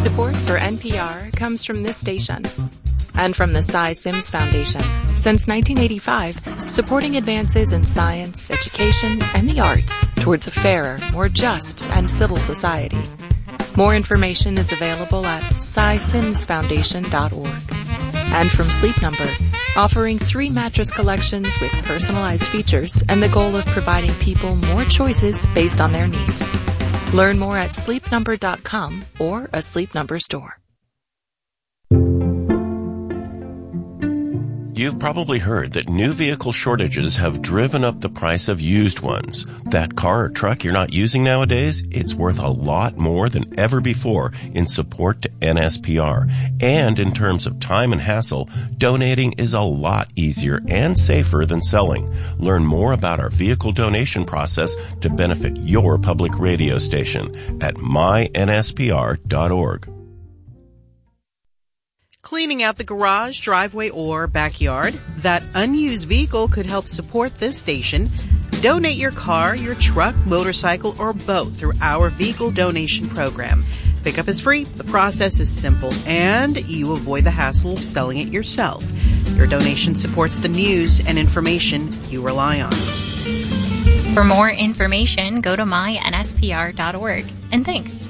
Support for NPR comes from this station and from the Cy Sims Foundation. Since 1985, supporting advances in science, education, and the arts towards a fairer, more just, and civil society. More information is available at ScySimsFoundation.org. And from Sleep Number, offering 3 mattress collections with personalized features and the goal of providing people more choices based on their needs. Learn more at sleepnumber.com or a Sleep Number store. You've probably heard that new vehicle shortages have driven up the price of used ones. That car or truck you're not using nowadays, it's worth a lot more than ever before in support to NSPR. And in terms of time and hassle, donating is a lot easier and safer than selling. Learn more about our vehicle donation process to benefit your public radio station at mynspr.org. Cleaning out the garage, driveway, or backyard, that unused vehicle could help support this station. Donate your car, your truck, motorcycle, or boat through our vehicle donation program. Pickup is free, the process is simple, and you avoid the hassle of selling it yourself. Your donation supports the news and information you rely on. For more information, go to mynspr.org. And thanks.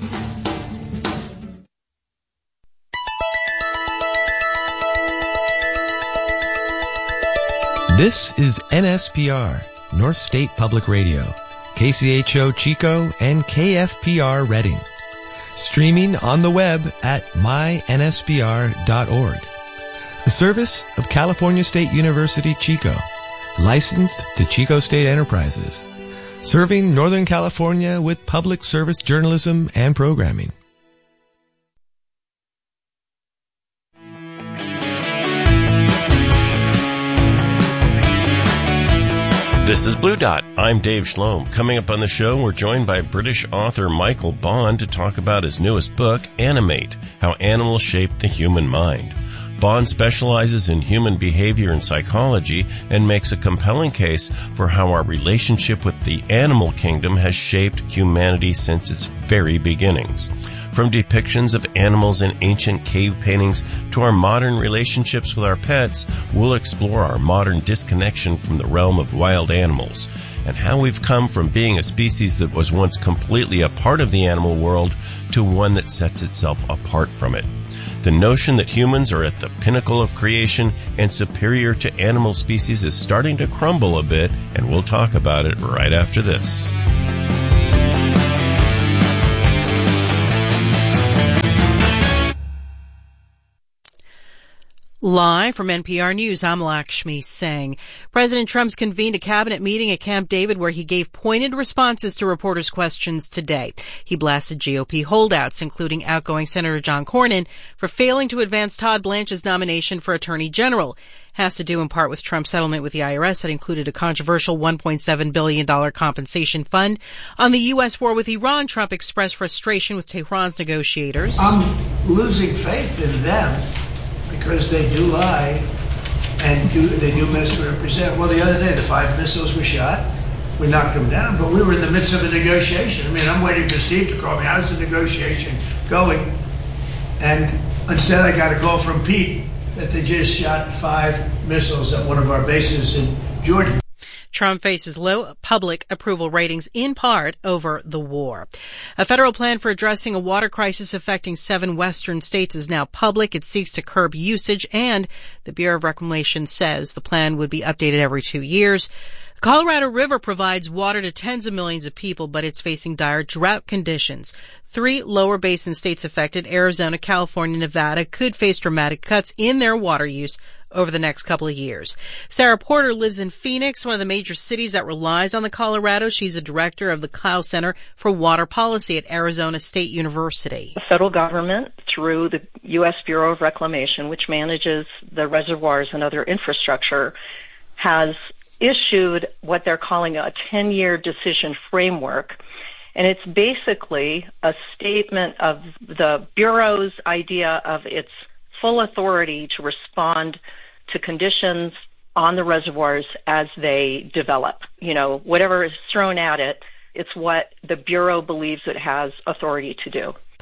This is NSPR, North State Public Radio, KCHO Chico, and KFPR Reading. Streaming on the web at mynspr.org. The service of California State University, Chico, licensed to Chico State Enterprises, serving Northern California with public service journalism and programming. This is Blue Dot. I'm Dave Schloem. Coming up on the show, we're joined by British author Michael Bond to talk about his newest book, Animate, How Animals Shape the Human Mind. Bond specializes in human behavior and psychology and makes a compelling case for how our relationship with the animal kingdom has shaped humanity since its very beginnings. From depictions of animals in ancient cave paintings to our modern relationships with our pets, we'll explore our modern disconnection from the realm of wild animals and how we've come from being a species that was once completely a part of the animal world to one that sets itself apart from it. The notion that humans are at the pinnacle of creation and superior to animal species is starting to crumble a bit, and we'll talk about it right after this. Live from NPR News, I'm Lakshmi Singh. President Trump's convened a cabinet meeting at Camp David where he gave pointed responses to reporters' questions today. He blasted GOP holdouts, including outgoing Senator John Cornyn, for failing to advance Todd Blanche's nomination for Attorney General. Has to do in part with Trump's settlement with the IRS that included a controversial $1.7 billion compensation fund. On the U.S. war with Iran, Trump expressed frustration with Tehran's negotiators. I'm losing faith in them, because they do lie and they do misrepresent. Well, the other day, the 5 missiles were shot. We knocked them down, but we were in the midst of a negotiation. I mean, I'm waiting for Steve to call me. How's the negotiation going? And instead, I got a call from Pete that they just shot 5 missiles at one of our bases in Jordan. Trump faces low public approval ratings in part over the war. A federal plan for addressing a water crisis affecting 7 western states is now public. It seeks to curb usage, and the Bureau of Reclamation says the plan would be updated every 2 years. The Colorado River provides water to tens of millions of people, but it's facing dire drought conditions. 3 lower basin states affected, Arizona, California, Nevada, could face dramatic cuts in their water use over the next couple of years. Sarah Porter lives in Phoenix, one of the major cities that relies on the Colorado. She's a director of the Kyle Center for Water Policy at Arizona State University. The federal government, through the U.S. Bureau of Reclamation, which manages the reservoirs and other infrastructure, has issued what they're calling a 10-year decision framework. And it's basically a statement of the Bureau's idea of its full authority to respond to conditions on the reservoirs as they develop. You know, whatever is thrown at it, it's what the Bureau believes it has authority to do.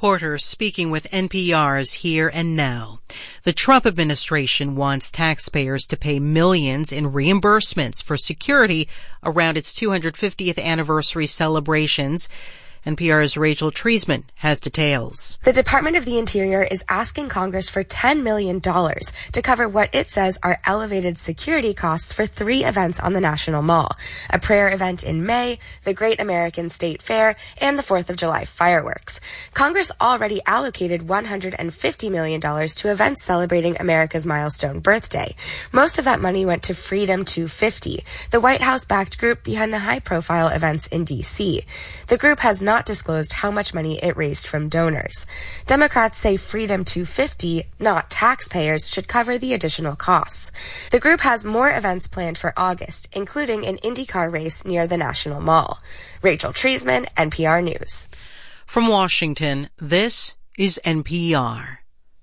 Porter speaking with NPR's Here and Now. The Trump administration wants taxpayers to pay millions in reimbursements for security around its 250th anniversary celebrations. NPR's Rachel Treisman has details. The Department of the Interior is asking Congress for $10 million to cover what it says are elevated security costs for 3 events on the National Mall: a prayer event in May, the Great American State Fair, and the 4th of July fireworks. Congress already allocated $150 million to events celebrating America's milestone birthday. Most of that money went to Freedom 250, the White House-backed group behind the high-profile events in D.C. The group has not disclosed how much money it raised from donors. Democrats say Freedom 250, not taxpayers, should cover the additional costs. The group has more events planned for August, including an IndyCar race near the National Mall. Rachel Treisman, NPR News. From Washington, this is NPR.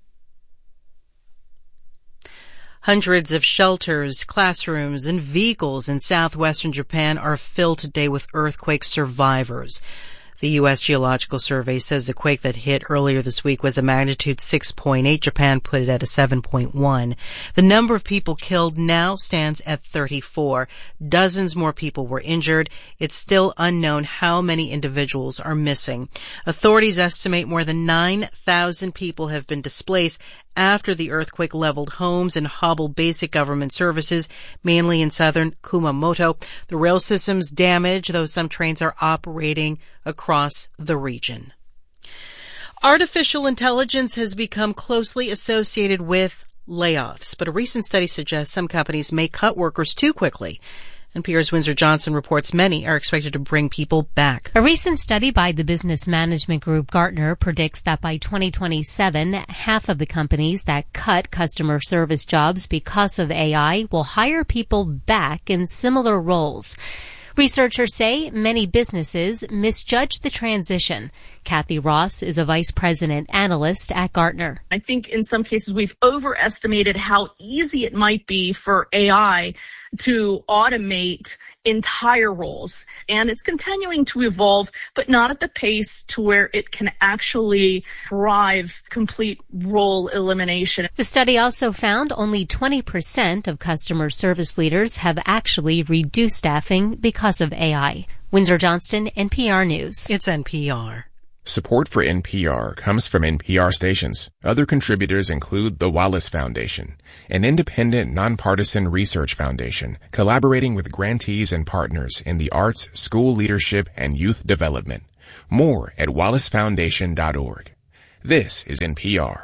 Hundreds of shelters, classrooms, and vehicles in southwestern Japan are filled today with earthquake survivors. The U.S. Geological Survey says the quake that hit earlier this week was a magnitude 6.8. Japan put it at a 7.1. The number of people killed now stands at 34. Dozens more people were injured. It's still unknown how many individuals are missing. Authorities estimate more than 9,000 people have been displaced after the earthquake leveled homes and hobbled basic government services, mainly in southern Kumamoto. The rail system's damaged, though some trains are operating across the region. Artificial intelligence has become closely associated with layoffs, but a recent study suggests some companies may cut workers too quickly. NPR's Windsor Johnson reports many are expected to bring people back. A recent study by the business management group Gartner predicts that by 2027, half of the companies that cut customer service jobs because of AI will hire people back in similar roles. Researchers say many businesses misjudge the transition. Kathy Ross is a vice president analyst at Gartner. I think in some cases we've overestimated how easy it might be for AI to automate entire roles. And it's continuing to evolve, but not at the pace to where it can actually drive complete role elimination. The study also found only 20% of customer service leaders have actually reduced staffing because of AI. Windsor Johnston, NPR News. It's NPR. Support for NPR comes from NPR stations. Other contributors include the Wallace Foundation, an independent, nonpartisan research foundation collaborating with grantees and partners in the arts, school leadership, and youth development. More at wallacefoundation.org. This is NPR.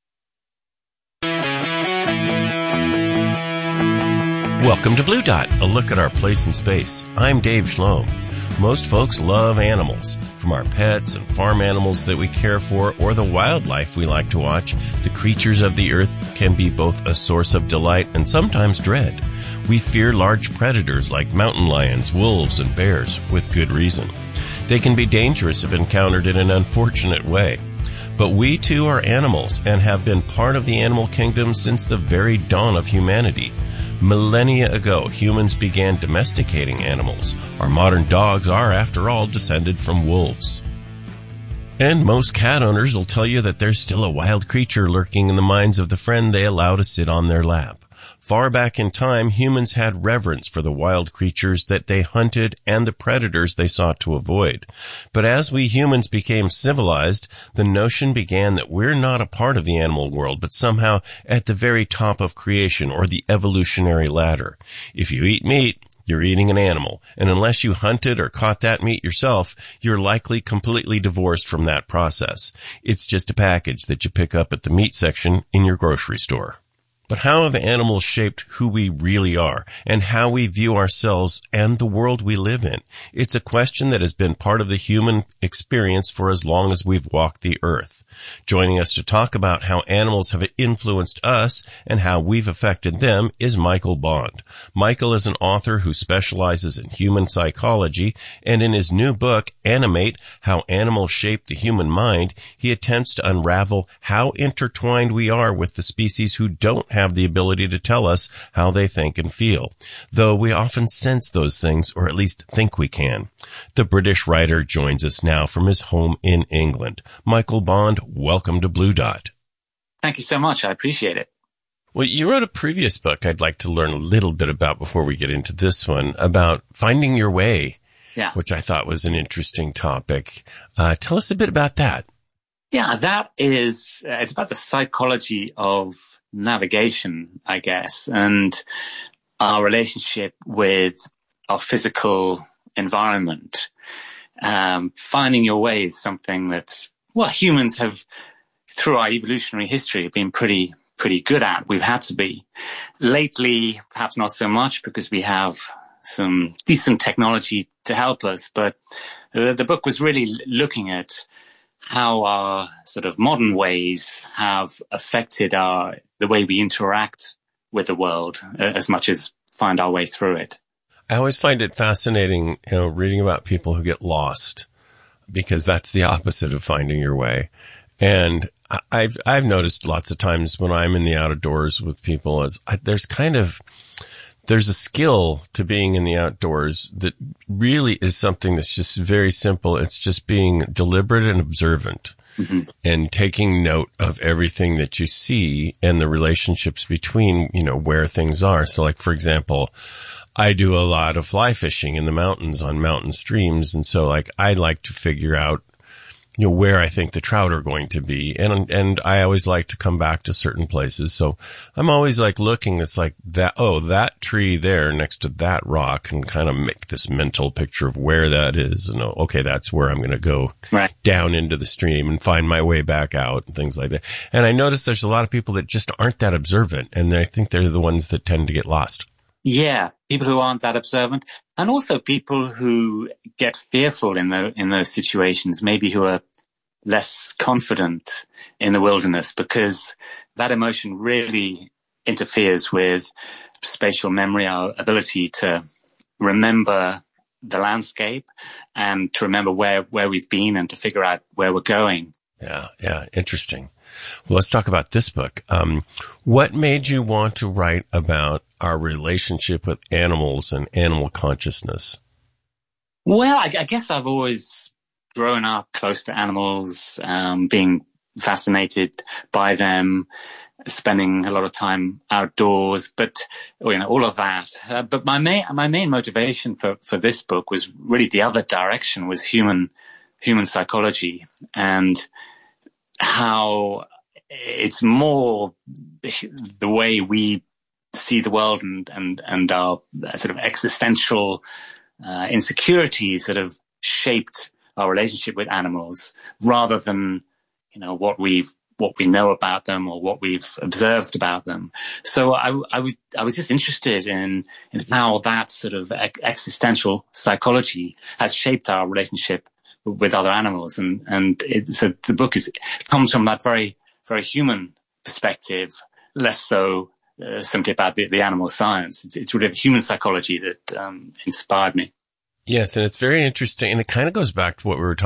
Welcome to Blue Dot, a look at our place in space. I'm Dave Schlom. Most folks love animals. From our pets and farm animals that we care for or the wildlife we like to watch, the creatures of the earth can be both a source of delight and sometimes dread. We fear large predators like mountain lions, wolves, and bears, with good reason. They can be dangerous if encountered in an unfortunate way. But we too are animals and have been part of the animal kingdom since the very dawn of humanity. Millennia ago, humans began domesticating animals. Our modern dogs are, after all, descended from wolves. And most cat owners will tell you that there's still a wild creature lurking in the minds of the friend they allow to sit on their lap. Far back in time, humans had reverence for the wild creatures that they hunted and the predators they sought to avoid. But as we humans became civilized, the notion began that we're not a part of the animal world, but somehow at the very top of creation or the evolutionary ladder. If you eat meat, you're eating an animal, and unless you hunted or caught that meat yourself, you're likely completely divorced from that process. It's just a package that you pick up at the meat section in your grocery store. But how have animals shaped who we really are and how we view ourselves and the world we live in? It's a question that has been part of the human experience for as long as we've walked the earth. Joining us to talk about how animals have influenced us and how we've affected them is Michael Bond. Michael is an author who specializes in human psychology, and in his new book, Animate, How Animals Shape the Human Mind, he attempts to unravel how intertwined we are with the species who don't have the ability to tell us how they think and feel, though we often sense those things, or at least think we can. The British writer joins us now from his home in England. Michael Bond, welcome to Blue Dot. Thank you so much. I appreciate it. Well, you wrote a previous book I'd like to learn a little bit about before we get into this one, about finding your way, which I thought was an interesting topic. Tell us a bit about that. Yeah, that is, it's about the psychology of navigation, I guess, and our relationship with our physical environment. Finding your way is something that's, well, humans have, through our evolutionary history, been pretty good at. We've had to be. Lately, perhaps not so much because we have some decent technology to help us, but the book was really looking at how our sort of modern ways have affected the way we interact with the world as much as find our way through it. I always find it fascinating, reading about people who get lost, because that's the opposite of finding your way. And I've noticed lots of times when I'm in the outdoors with people, there's a skill to being in the outdoors that really is something that's just very simple. It's just being deliberate and observant, and taking note of everything that you see and the relationships between, where things are. So like, for example, I do a lot of fly fishing in the mountains on mountain streams. And so like, I like to figure out, where I think the trout are going to be. And I always like to come back to certain places. So I'm always like looking, it's like that tree there next to that rock, and kind of make this mental picture of where that is. And okay, that's where I'm going to go down into the stream and find my way back out and things like that. And I notice there's a lot of people that just aren't that observant, and I think they're the ones that tend to get lost. Yeah, people who aren't that observant, and also people who get fearful in those situations, maybe who are less confident in the wilderness, because that emotion really interferes with spatial memory, our ability to remember the landscape and to remember where we've been and to figure out where we're going. Yeah, interesting. Well, let's talk about this book. What made you want to write about our relationship with animals and animal consciousness? Well, I guess I've always grown up close to animals, being fascinated by them, spending a lot of time outdoors, but all of that. But my main motivation for this book was really the other direction, was human psychology, and how it's more the way we see the world and our sort of existential insecurities that have shaped our relationship with animals, rather than what we know about them or what we've observed about them. So I was just interested in how that sort of existential psychology has shaped our relationship with other animals, so the book comes from that very, very human perspective, less so simply about the animal science. It's really the human psychology that inspired me. Yes, and it's very interesting, and it kind of goes back to what we were talking